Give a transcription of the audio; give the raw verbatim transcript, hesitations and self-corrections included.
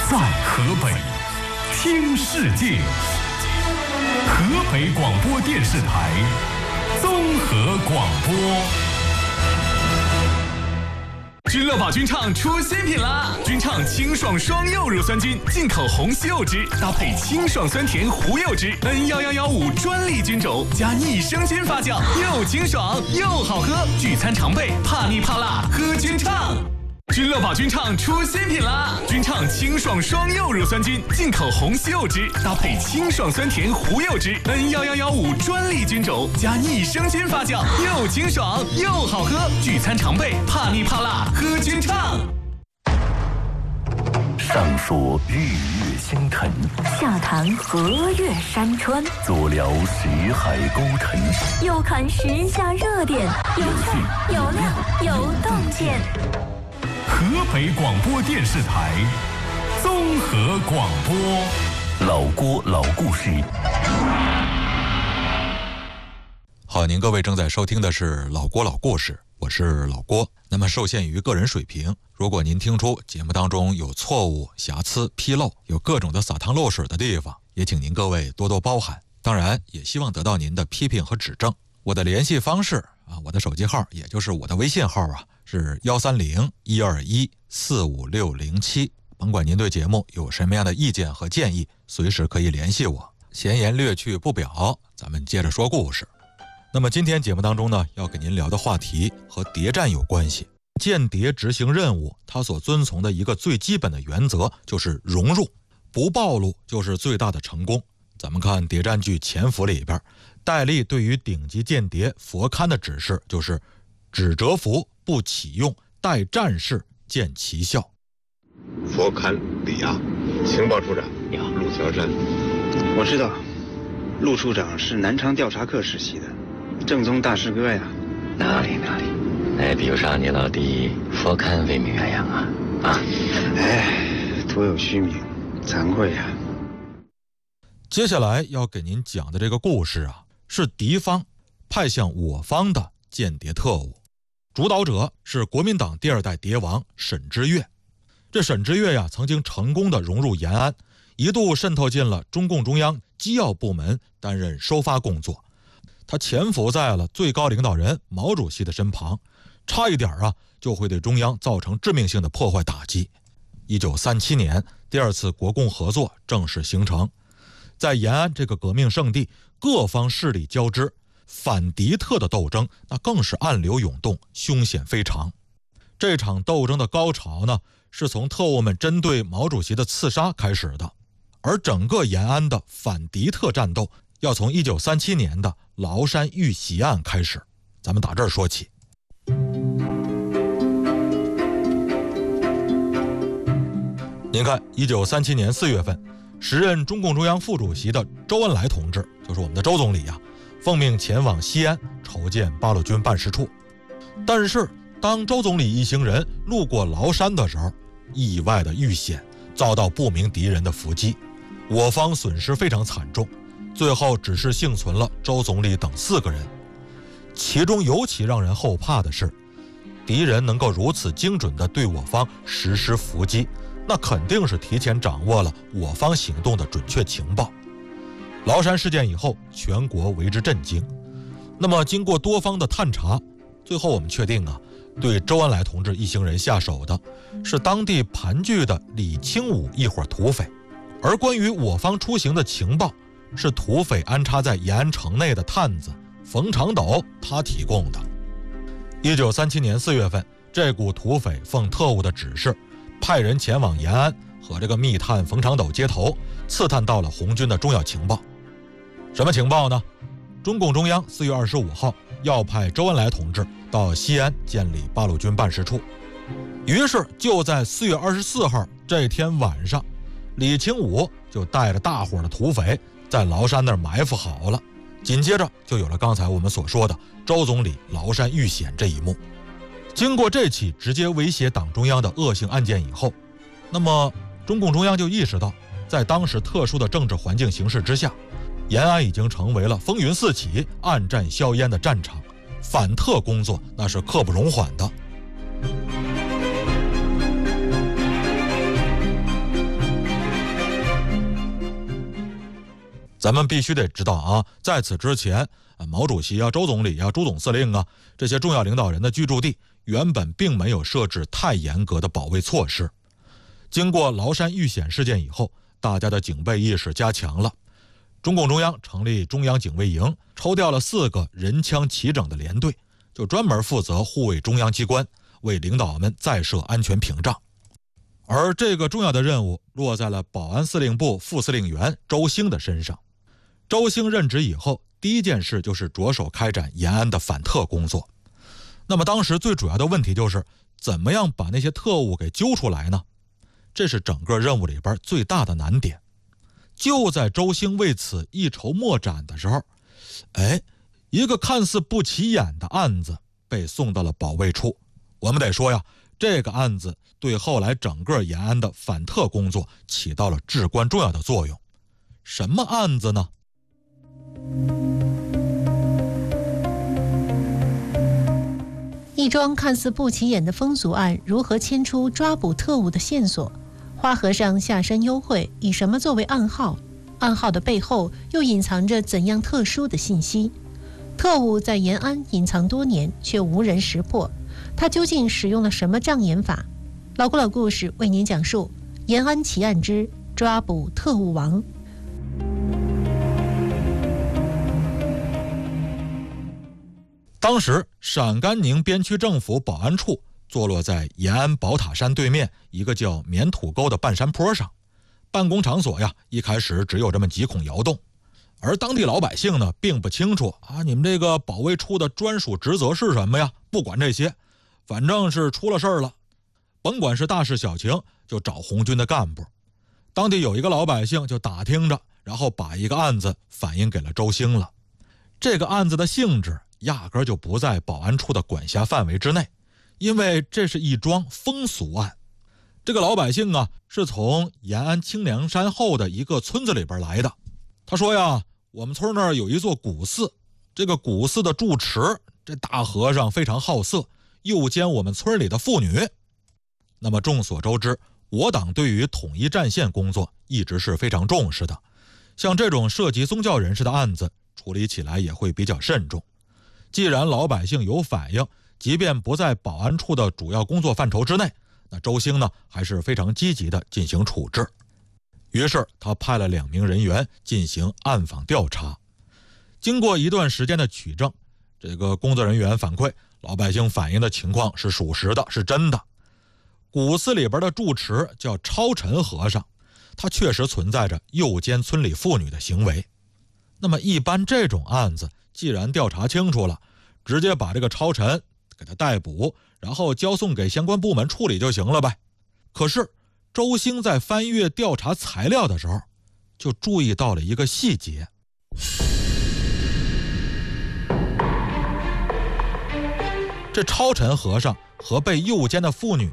在河北听世界，河北广播电视台综合广播。君乐宝君畅出新品啦！君畅清爽双柚乳酸菌，进口红西柚汁，搭配清爽酸甜胡柚汁 N 一一一五专利菌种，加益生菌发酵，又清爽又好喝。聚餐常备，怕腻怕辣，喝君畅。君乐宝君畅出新品啦！君畅清爽双柚乳酸菌，进口红西柚汁，搭配清爽酸甜胡柚汁 N 一一一五专利菌种，加益生菌发酵，又清爽又好喝。聚餐常备，怕腻怕辣，喝君畅。 上说日月星辰， 下谈河岳山川， 左聊识海沟沉， 右看时下热点，有趣有料有洞见。 河北广播电视台综合广播， 老郭老故事。 好，您各位正在收听的是老郭老故事，我是老郭。那么受限于个人水平，如果您听出节目当中有错误、瑕疵、纰漏，有各种的洒汤漏水的地方，也请您各位多多包涵。当然也希望得到您的批评和指正。我的联系方式啊，我的手机号也就是我的微信号啊，是幺三零一二一四五六零七。甭管您对节目有什么样的意见和建议，随时可以联系我。闲言略去不表，咱们接着说故事。那么今天节目当中呢，要给您聊的话题和谍战有关系。间谍执行任务，它所遵从的一个最基本的原则就是融入，不暴露就是最大的成功。咱们看谍战剧《潜伏》里边，戴笠对于顶级间谍佛龛的指示就是只蛰伏不启用，待战事见其效。 佛龛李亚，情报处长，你好，陆桥山。 我知道，陆处长是南昌调查科实习的，正宗大师哥呀。 哪里哪里，那比不上你老弟佛龛威名远扬啊啊！ 哎，徒有虚名，惭愧呀。 接下来要给您讲的这个故事啊，是敌方派向我方的间谍特务，主导者是国民党第二代谍王沈之岳。这沈之岳呀，曾经成功的融入延安，一度渗透进了中共中央机要部门，担任收发工作。他潜伏在了最高领导人毛主席的身旁，差一点啊就会对中央造成致命性的破坏打击。一九三七年，第二次国共合作正式形成。在延安这个革命圣地，各方势力交织，反敌特的斗争那更是暗流涌动，凶险非常。这场斗争的高潮呢，是从特务们针对毛主席的刺杀开始的，而整个延安的反敌特战斗要从一九三七年的崂山遇袭案开始。咱们打这儿说起。您看，一九三七年四月份，时任中共中央副主席的周恩来同志，就是我们的周总理啊，奉命前往西安筹建八路军办事处。但是当周总理一行人路过崂山的时候，意外的遇险，遭到不明敌人的伏击，我方损失非常惨重，最后只是幸存了周总理等四个人。其中尤其让人后怕的是，敌人能够如此精准地对我方实施伏击，那肯定是提前掌握了我方行动的准确情报。崂山事件以后，全国为之震惊。那么经过多方的探查，最后我们确定啊，对周恩来同志一行人下手的是当地盘踞的李清武一伙土匪，而关于我方出行的情报是土匪安插在延安城内的探子冯长斗他提供的。一九三七年四月份，这股土匪奉特务的指示，派人前往延安和这个密探冯长斗接头，刺探到了红军的重要情报。什么情报呢？中共中央四月二十五号要派周恩来同志到西安建立八路军办事处。于是就在四月二十四号这天晚上，李清武就带着大伙的土匪在崂山那儿埋伏好了。紧接着就有了刚才我们所说的周总理崂山遇险这一幕。经过这起直接威胁党中央的恶性案件以后，那么中共中央就意识到，在当时特殊的政治环境形势之下，延安已经成为了风云四起、暗战硝烟的战场，反特工作那是刻不容缓的。 咱们必须得知道啊，在此之前，毛主席啊、周总理啊、朱总司令啊这些重要领导人的居住地原本并没有设置太严格的保卫措施。经过崂山遇险事件以后，大家的警备意识加强了。中共中央成立中央警卫营，抽调了四个人枪齐整的连队，就专门负责护卫中央机关，为领导们再设安全屏障。而这个重要的任务落在了保安司令部副司令员周兴的身上。周兴任职以后，第一件事就是着手开展延安的反特工作。那么当时最主要的问题就是怎么样把那些特务给揪出来呢？这是整个任务里边最大的难点。就在周兴为此一筹莫展的时候，哎，一个看似不起眼的案子被送到了保卫处。我们得说呀，这个案子对后来整个延安的反特工作起到了至关重要的作用。什么案子呢？ 一桩看似不起眼的风俗案如何牵出抓捕特务的线索？花和尚下山幽会以什么作为暗号？暗号的背后又隐藏着怎样特殊的信息？特务在延安隐藏多年，却无人识破，他究竟使用了什么障眼法？老古老故事为您讲述延安奇案之抓捕特务王。 当时陕甘宁边区政府保安处坐落在延安宝塔山对面一个叫棉土沟的半山坡上，办公场所呀，一开始只有这么几孔窑洞。而当地老百姓呢，并不清楚啊，你们这个保卫处的专属职责是什么呀？不管这些，反正是出了事儿了，甭管是大事小情，就找红军的干部。当地有一个老百姓就打听着，然后把一个案子反映给了周兴了。这个案子的性质压根就不在保安处的管辖范围之内，因为这是一桩风俗案。这个老百姓啊，是从延安清凉山后的一个村子里边来的。他说呀，我们村那儿有一座古寺，这个古寺的住持，这大和尚非常好色，诱奸我们村里的妇女。那么众所周知，我党对于统一战线工作一直是非常重视的，像这种涉及宗教人士的案子处理起来也会比较慎重。既然老百姓有反映，即便不在保安处的主要工作范畴之内，那周兴呢还是非常积极的进行处置。于是他派了两名人员进行暗访调查。经过一段时间的取证，这个工作人员反馈，老百姓反映的情况是属实的，是真的。古寺里边的住持叫超尘和尚，他确实存在着诱奸村里妇女的行为。那么一般这种案子，既然调查清楚了，直接把这个超尘给他逮捕，然后交送给相关部门处理就行了呗。可是周兴在翻阅调查材料的时候，就注意到了一个细节。这超尘和尚和被诱奸的妇女